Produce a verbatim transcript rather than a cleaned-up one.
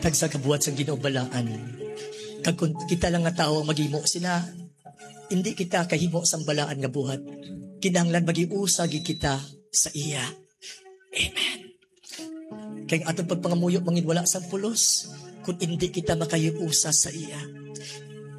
Matag sa kabuhat sa ginobalaan. Kag kung kita lang nga tao ang maghimo sina, hindi kita kahimo sang balaan nga buhat. Kinahanglan magiusagi kita sa iya. Amen. Kaya atong pagpangamuyo mangin wala sang pulos kung hindi kita makayuusa sa iya.